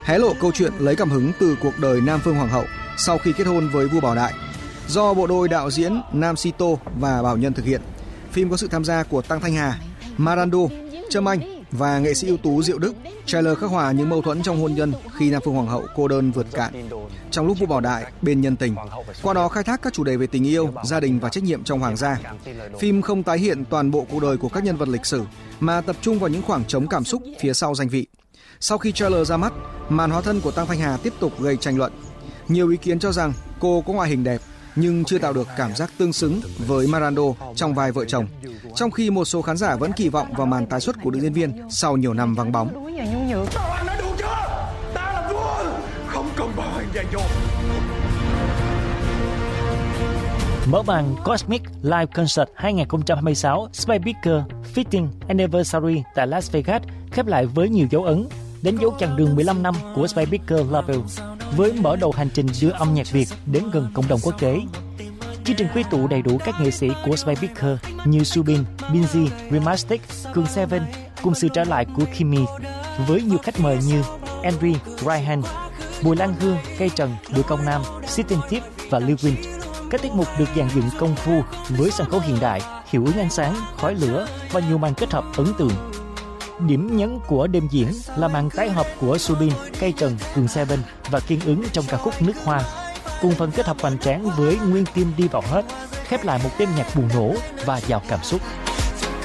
hé lộ câu chuyện lấy cảm hứng từ cuộc đời Nam Phương Hoàng hậu sau khi kết hôn với vua Bảo Đại, do bộ đôi đạo diễn Nam Sito và Bảo Nhân thực hiện. Phim có sự tham gia của Tăng Thanh Hà, Marando, Trâm Anh và nghệ sĩ ưu tú Diệu Đức. Trailer khắc họa những mâu thuẫn trong hôn nhân khi Nam Phương Hoàng hậu cô đơn vượt cạn trong lúc vua Bảo Đại bên nhân tình, qua đó khai thác các chủ đề về tình yêu, gia đình và trách nhiệm trong hoàng gia. Phim không tái hiện toàn bộ cuộc đời của các nhân vật lịch sử mà tập trung vào những khoảng trống cảm xúc phía sau danh vị. Sau khi trailer ra mắt, màn hóa thân của Tăng Thanh Hà tiếp tục gây tranh luận. Nhiều ý kiến cho rằng cô có ngoại hình đẹp nhưng chưa tạo được cảm giác tương xứng với Marando trong vai vợ chồng, trong khi một số khán giả vẫn kỳ vọng vào màn tái xuất của nữ diễn viên sau nhiều năm vắng bóng. Mở màn Cosmic Live Concert 2026 Spybeaker Fitting Anniversary tại Las Vegas khép lại với nhiều dấu ấn, đánh dấu chặng đường 15 năm của Spybeaker Label, với mở đầu hành trình đưa âm nhạc Việt đến gần cộng đồng quốc tế. Chương trình quy tụ đầy đủ các nghệ sĩ của Spybeaker như Subin, Binz, Rimastic, Cường Seven cùng sự trở lại của Kimi, với nhiều khách mời như Henry, Ryan, Bùi Lan Hương, Cây Trần, Bùi Công Nam, Sitting Tip và Lưu Win. Các tiết mục được dàn dựng công phu với sân khấu hiện đại, hiệu ứng ánh sáng, khói lửa và nhiều màn kết hợp ấn tượng. Điểm nhấn của đêm diễn là màn tái hợp của Subin, Cây Trần, Cường Seven và Kiên Ứng trong ca khúc Nước Hoa, cùng phần kết hợp hoành tráng với Nguyên Tim đi vào hết, khép lại một đêm nhạc bùng nổ và giàu cảm xúc.